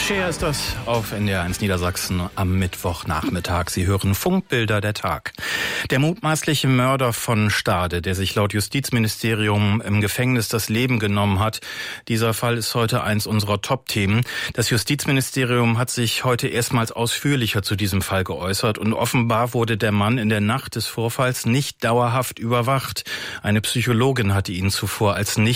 Share ist das auf NDR1 Niedersachsen am Mittwochnachmittag. Sie hören Funkbilder der Tag. Der mutmaßliche Mörder von Stade, der sich laut Justizministerium im Gefängnis das Leben genommen hat. Dieser Fall ist heute eins unserer Top-Themen. Das Justizministerium hat sich heute erstmals ausführlicher zu diesem Fall geäußert und offenbar wurde der Mann in der Nacht des Vorfalls nicht dauerhaft überwacht. Eine Psychologin hatte ihn zuvor als nicht